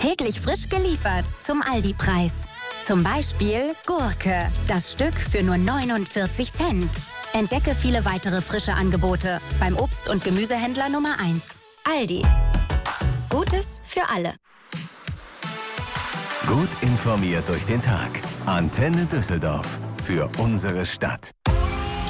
Täglich frisch geliefert zum Aldi-Preis. Zum Beispiel Gurke, das Stück für nur 49 Cent. Entdecke viele weitere frische Angebote beim Obst- und Gemüsehändler Nummer 1. Aldi. Gutes für alle. Gut informiert durch den Tag. Antenne Düsseldorf. Für unsere Stadt.